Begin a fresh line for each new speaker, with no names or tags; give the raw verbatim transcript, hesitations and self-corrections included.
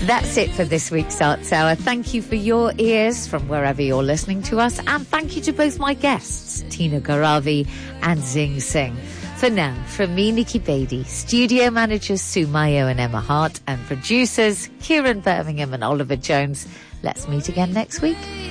That's it for this week's Arts Hour. Thank you for your ears from wherever you're listening to us, and thank you to both my guests, Tina Garavi and Zing Singh. For now, from me, Nikki Beattie, studio managers Sue Mayo and Emma Hart, and producers Kieran Birmingham and Oliver Jones, let's meet again next week.